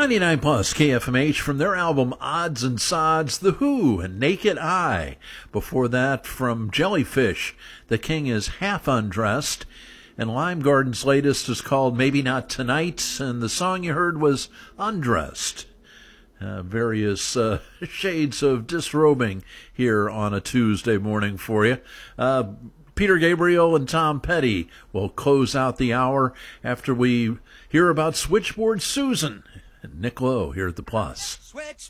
99 plus KFMH from their album Odds and Sods, The Who and Naked Eye. Before that, from Jellyfish, The King is Half Undressed. And Lime Garden's latest is called Maybe Not Tonight, and the song you heard was Undressed. Various shades of disrobing here on a Tuesday morning for you. Peter Gabriel and Tom Petty will close out the hour after we hear about Switchboard Susan and Nick Lowe here at the Plus. Switchboard